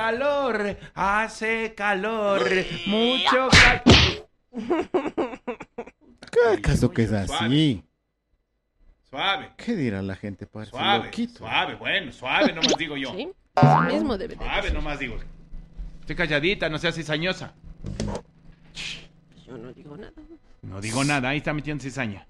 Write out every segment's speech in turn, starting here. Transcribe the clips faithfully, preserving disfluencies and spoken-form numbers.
calor, hace calor, mucho calor. ¿Qué acaso que es así? Suave. ¿Qué dirá la gente, parce? Suave, Loquito. suave, bueno, suave nomás digo yo. Sí, eso mismo debe de Suave decir. nomás digo. Estoy calladita, no seas cizañosa. Yo no digo nada. No digo nada, ahí está metiendo cizaña.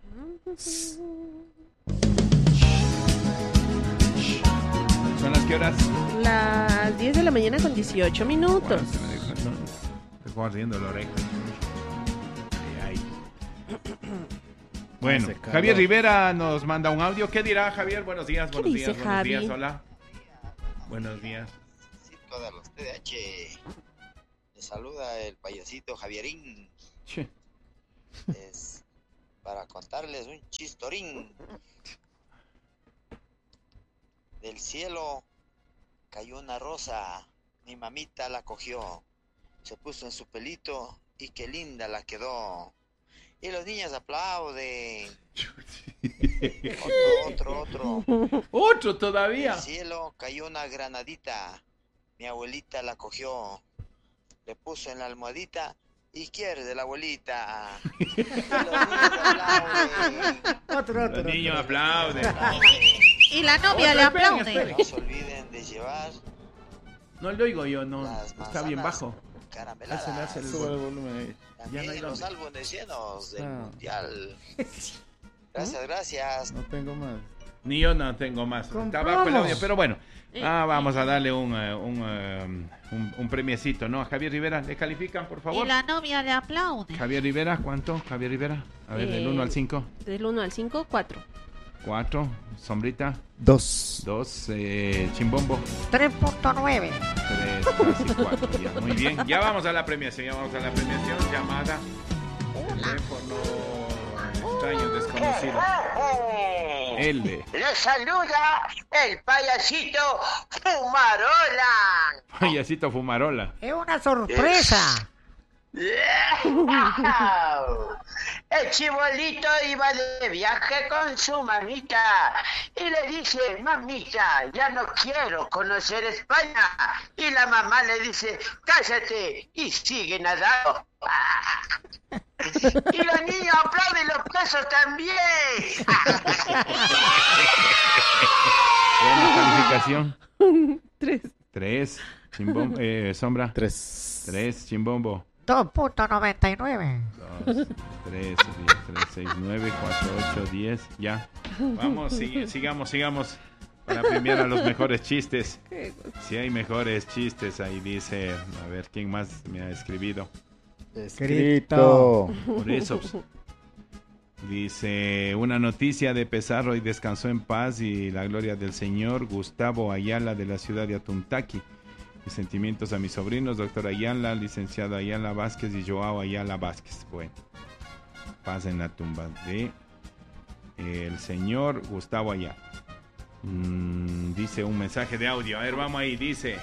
¿Son las qué horas? Las diez de la mañana con dieciocho minutos. Bueno, se me dijo, no, estoy corriendo la oreja. Ay, ay. Bueno, Hace calor. Javier Rivera nos manda un audio. ¿Qué dirá Javier? Buenos días, ¿Qué buenos dice días, buenos Javi? días, hola. Buenos días. Circo de los T D H. Les saluda el payasito Javierín. Che. Es para contarles un chistorín. Del cielo cayó una rosa. Mi mamita la cogió. Se puso en su pelito y qué linda la quedó. Y los niños aplauden. Otro, otro, otro. Otro todavía. Del cielo cayó una granadita. Mi abuelita la cogió. Le puso en la almohadita y quiere de la abuelita. Y los niños aplauden. Otro, otro. Los niños aplauden. Y la novia le Esperen, aplaude. esperen. No se olviden de llevar No lo oigo yo, no. las Está bien manzanas bajo. carameladas. Hace- hace el- Sube el volumen ahí. También Ya no hay los dónde. álbumes llenos del Ah. mundial. Gracias, gracias. No tengo más. Ni yo no tengo más. Está Compramos. bajo el audio, pero bueno. Eh, Ah, vamos a darle un, eh, un, eh, un, un premiecito, ¿no? A Javier Rivera, ¿le califican, por favor? Y la novia le aplaude. Javier Rivera, ¿cuánto? Javier Rivera. A ver, del Eh, uno al cinco. Del uno al cinco, cuatro. cuatro. Sombrita. Dos. dos. Eh, Chimbombo. tres punto nueve. tres, casi cuatro. Ya, muy bien. Ya vamos a la premiación. Ya vamos a la premiación. Llamada. Teléfono extraño, desconocido. L. Les saluda el payasito Fumarola. Payasito Fumarola. Es una sorpresa. El chibolito iba de viaje con su mamita y le dice, mamita, ya no quiero conocer España. Y la mamá le dice, cállate y sigue nadando. Y los niños aplauden los presos también. Buena calificación. Tres. tres. Chimbombo. Eh, sombra. Tres. tres. Chimbombo. dos punto noventa y nueve. dos, tres, diez, tres, seis, nueve, cuatro, ocho, diez. Ya. Vamos, sigue- sigamos, sigamos. Para premiar a los mejores chistes. Si hay mejores chistes, ahí dice. A ver, ¿quién más me ha escribido? Escrito. Por eso. pues, dice, una noticia de Pizarro y descansó en paz y la gloria del Señor, Gustavo Ayala de la ciudad de Atuntaqui. Mis sentimientos a mis sobrinos, doctor Ayala, licenciado Ayala Vázquez y Joao Ayala Vázquez. Bueno, paz en la tumba de el señor Gustavo Ayala. Mm, dice un mensaje de audio. A ver, vamos ahí, dice.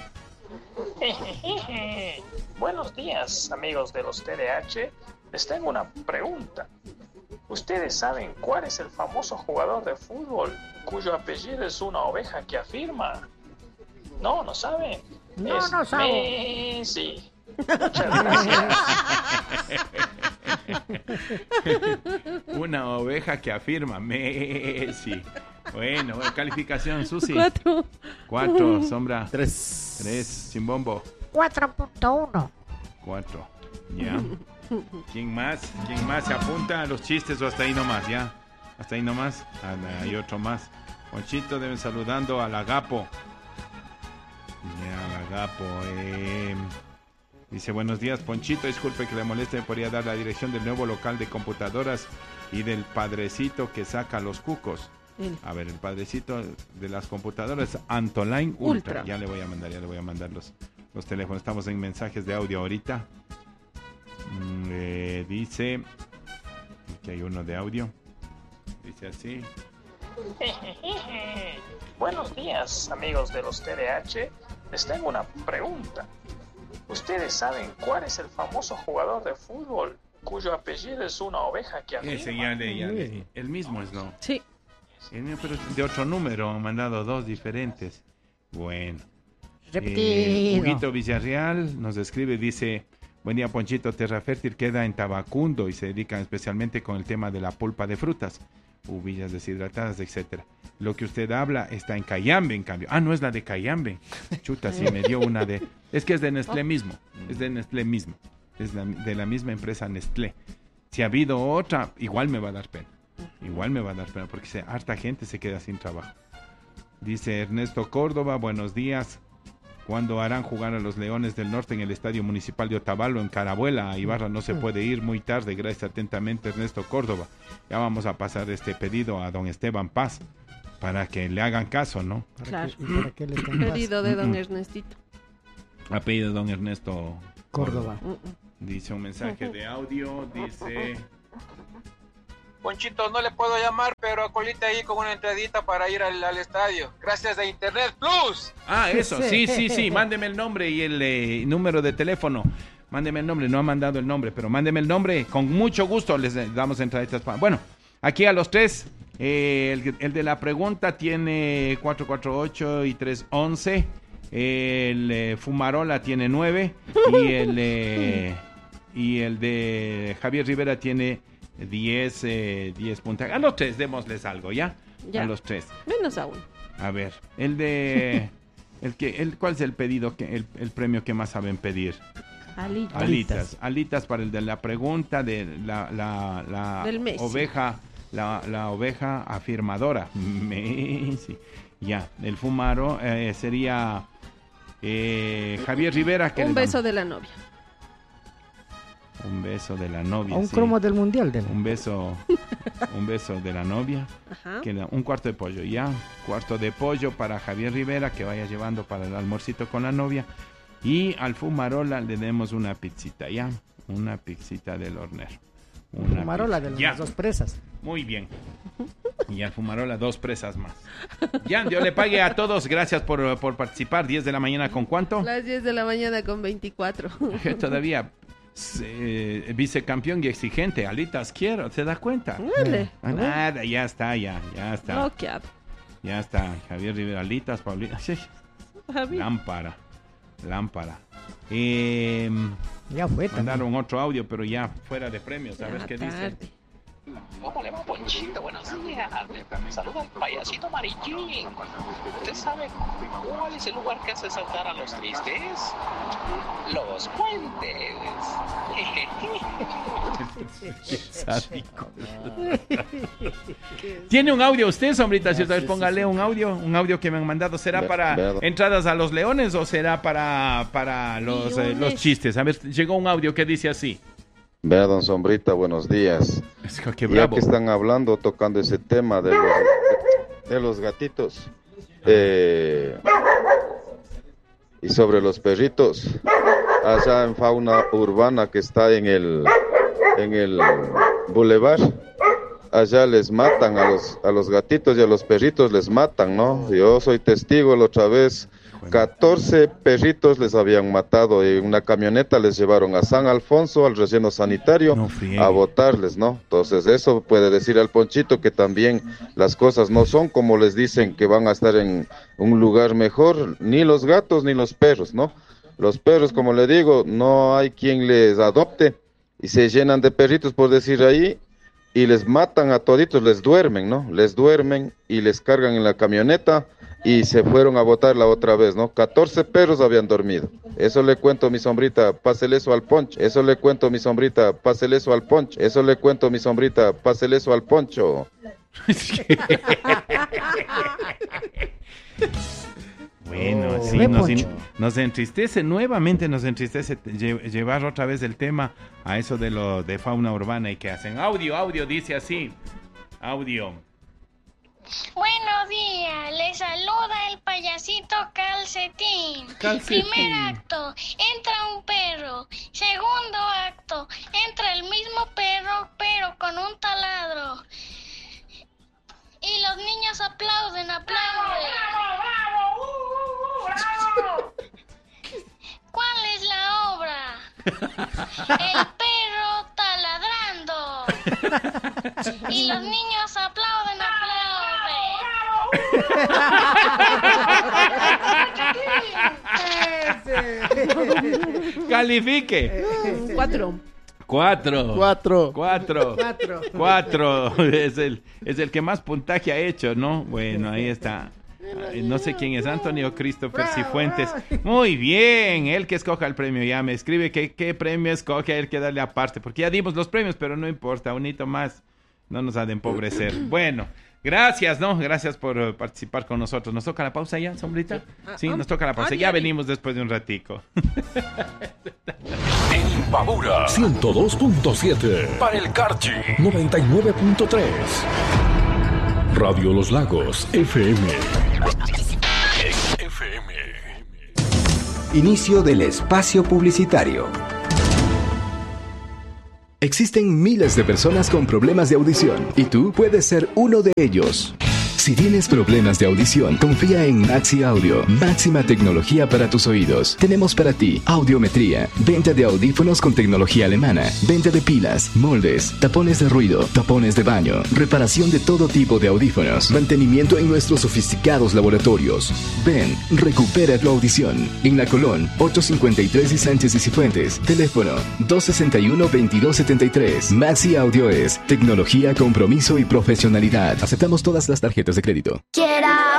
Buenos días, amigos de los T D H. Les tengo una pregunta. ¿Ustedes saben cuál es el famoso jugador de fútbol cuyo apellido es una oveja que afirma? No, no saben. No, Es no saben. Messi. Muchas gracias. Una oveja que afirma Messi. Bueno, buena calificación, Susi. Cuatro. Cuatro, Sombra. Tres. Tres, Chimbombo. cuatro punto uno. Cuatro. Ya. ¿Quién más? ¿Quién más se apunta a los chistes o hasta ahí nomás? Ya. Hasta ahí nomás. Ah, hay otro más. Ponchito, deben saludando al Agapo. Ya, al Agapo. Eh, dice, buenos días, Ponchito. Disculpe que le moleste, me podría dar la dirección del nuevo local de computadoras y del padrecito que saca los cucos. Él. A ver, el padrecito de las computadoras, Antoline Ultra. Ultra. Ya le voy a mandar, ya le voy a mandar los, los teléfonos. Estamos en mensajes de audio ahorita. Mm, eh, dice que hay uno de audio. Dice así. Buenos días, amigos de los T D H. Les tengo una pregunta. ¿Ustedes saben cuál es el famoso jugador de fútbol cuyo apellido es una oveja que afirma? Ese ya le, ya le- el mismo es, ¿no? Sí. El mismo, pero de otro número. Han mandado dos diferentes. Bueno. Repetido. Eh, Huguito Villarreal nos escribe, dice: buen día, Ponchito. Terra Fértil queda en Tabacundo y se dedican especialmente con el tema de la pulpa de frutas, uvillas deshidratadas, etcétera. Lo que usted habla está en Cayambe, en cambio. Ah, no es la de Cayambe. Chuta, sí, me dio una de... Es que es de Nestlé mismo. Es de Nestlé mismo. Es la- de la misma empresa Nestlé. Si ha habido otra, igual me va a dar pena. Igual me va a dar pena porque se, harta gente se queda sin trabajo. Dice Ernesto Córdoba, buenos días. ¿Cuándo harán jugar a los Leones del Norte en el Estadio Municipal de Otavalo, en Carabuela? A Ibarra no se puede ir, muy tarde. Gracias atentamente, Ernesto Córdoba. Ya vamos a pasar este pedido a don Esteban Paz para que le hagan caso, ¿no? Claro. ¿Y para qué le están pas- Pedido de don Mm, mm. Ernestito. Apellido don Ernesto Córdoba? Mm, mm. Dice un mensaje de audio, dice... Ponchito, no le puedo llamar, pero acolite ahí con una entradita para ir al, al estadio. Gracias a Internet Plus. Ah, eso, sí, sí, sí, mándeme el nombre y el eh, número de teléfono. Mándeme el nombre, no ha mandado el nombre, pero mándeme el nombre, con mucho gusto les eh, damos entraditas. pa- Bueno, aquí a los tres, eh, el, el de la pregunta tiene cuatro cuatro ocho y tres once, el eh, Fumarola tiene nueve y el, eh, y el de Javier Rivera tiene diez, eh, diez puntos. A los tres démosles algo, ¿ya? Ya. A los tres. Menos aún. A ver, el de... El que, el, ¿cuál es el pedido, que el, el premio que más saben pedir? Alitas. Alitas. Alitas para el de la pregunta de la, la, la Del Messi. oveja, la, la oveja afirmadora. Messi. Ya, el Fumaro eh, sería eh, Javier Rivera. Que Un le beso damos? de la novia. Un beso de la novia. Un sí. cromo del mundial. De Un beso, un beso de la novia. Ajá. Que le- un cuarto de pollo, ya. Cuarto de pollo para Javier Rivera, que vaya llevando para el almuercito con la novia. Y al Fumarola le demos una pizzita, ya. Una pizzita del hornero. Una Fumarola pizza. de Ya. las dos presas. Muy bien. Y al Fumarola dos presas más. Ya, Dios le pague a todos. Gracias por, por participar. diez de la mañana, ¿con cuánto? Las diez de la mañana con veinticuatro. Todavía eh, vicecampeón y exigente. Alitas quiero, ¿se da cuenta? Dale. Ah, nada, ya está, ya, ya está. Bloqueado. Ya está. Javier Rivera, Alitas, Paulina. Sí. Javi. Lámpara. Lámpara. Eh, Ya fue. también. mandaron otro audio, pero ya fuera de premios. A ver Ya qué tarde. dice. ¿Cómo le va, Ponchito? Buenos días. Saluda al payasito amarillín. ¿Usted sabe cuál es el lugar que hace saltar a los tristes? Los puentes. Sádico. Tiene un audio usted, sombrita, si otra vez póngale un audio, un audio que me han mandado. ¿Será Ve- para vea- entradas a los leones o será para, para los, eh, los chistes? A ver, llegó un audio que dice así. Vea, don Sombrita, buenos días. Es que qué Ya bravo. que están hablando, tocando ese tema de los, de los gatitos eh, y sobre los perritos, allá en fauna urbana que está en el, en el bulevar, allá les matan a los, a los gatitos y a los perritos les matan, ¿no? Yo soy testigo la otra vez. catorce perritos les habían matado y en una camioneta les llevaron a San Alfonso, al relleno sanitario, No friegue. a botarles, ¿no? Entonces eso puede decir al Ponchito que también las cosas no son como les dicen que van a estar en un lugar mejor, ni los gatos ni los perros, ¿no? Los perros, como le digo, no hay quien les adopte y se llenan de perritos, por decir ahí, y les matan a toditos, les duermen, ¿no? Les duermen y les cargan en la camioneta y se fueron a botarla otra vez, ¿no? catorce perros habían dormido. Eso le cuento, mi sombrita, pásele eso al poncho. Eso le cuento, mi sombrita, pásele eso al poncho. Eso le cuento, mi sombrita, pásele eso al poncho. Bueno, Oh. sí, Ve, nos, Poncho. in- nos entristece, nuevamente nos entristece lle- llevar otra vez el tema a eso de lo de fauna urbana y que hacen. Audio, audio, dice así. Audio. Buenos días, le saluda el payasito Calcetín. Calcetín. Primer acto, entra un perro. Segundo acto, entra el mismo perro, pero con un taladro. Y los niños aplauden, aplauden. ¿Cuál es la obra? El perro taladrando. Y los niños aplauden, aplauden. Califique. Cuatro. Cuatro. Cuatro. Cuatro. Cuatro. Cuatro. Es el, es el que más puntaje ha hecho, ¿no? Bueno, ahí está. No sé quién es, Antonio Christopher Cifuentes. Muy bien, él que escoja el premio. Ya me escribe que qué premio escoge, hay que darle aparte, porque ya dimos los premios, pero no importa, un hito más. No nos ha de empobrecer. Bueno, gracias, ¿no? Gracias por uh, participar con nosotros. ¿Nos toca la pausa ya, Sombrita? Sí, nos toca la pausa. Ya venimos después de un ratico. En Imbabura ciento dos punto siete. Para el Carchi noventa y nueve punto tres. Radio Los Lagos F M. F M. Inicio del espacio publicitario. Existen miles de personas con problemas de audición y tú puedes ser uno de ellos. Si tienes problemas de audición, confía en Maxi Audio, máxima tecnología para tus oídos. Tenemos para ti audiometría, venta de audífonos con tecnología alemana, venta de pilas, moldes, tapones de ruido, tapones de baño, reparación de todo tipo de audífonos, mantenimiento en nuestros sofisticados laboratorios. Ven, recupera tu audición. En La Colón, ochocientos cincuenta y tres y Sánchez y Cifuentes. Teléfono dos sesenta y uno, veintidós setenta y tres. Maxi Audio es tecnología, compromiso y profesionalidad. Aceptamos todas las tarjetas de crédito. Quiera